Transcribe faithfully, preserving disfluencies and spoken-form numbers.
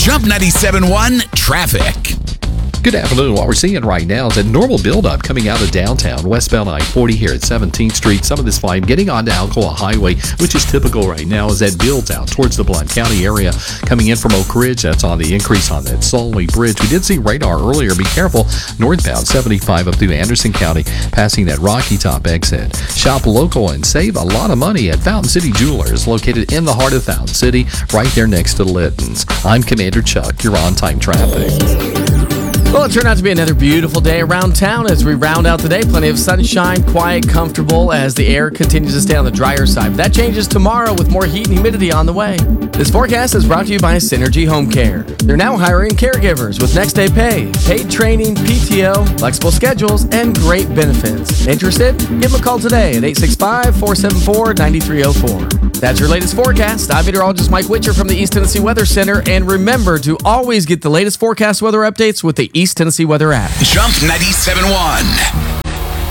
Jump ninety-seven point one traffic. Good afternoon. What we're seeing right now is a normal buildup coming out of downtown, westbound I forty here at seventeenth Street. Some of this volume getting onto Alcoa Highway, which is typical right now as that builds out towards the Blount County area. Coming in from Oak Ridge, that's on the increase on that Solway Bridge. We did see radar earlier. Be careful. Northbound seventy-five up through Anderson County, passing that Rocky Top exit. Shop local and save a lot of money at Fountain City Jewelers, located in the heart of Fountain City, right there next to Litton's. I'm Commander Chuck. You're on-time traffic. Well, it turned out to be another beautiful day around town as we round out the day. Plenty of sunshine, quiet, comfortable as the air continues to stay on the drier side. But that changes tomorrow with more heat and humidity on the way. This forecast is brought to you by Synergy Home Care. They're now hiring caregivers with next day pay, paid training, P T O, flexible schedules, and great benefits. Interested? Give them a call today at eight six five, four seven four, nine three zero four. That's your latest forecast. I'm meteorologist Mike Witcher from the East Tennessee Weather Center. And remember to always get the latest forecast weather updates with the East Tennessee Weather app. Jump ninety-seven point one.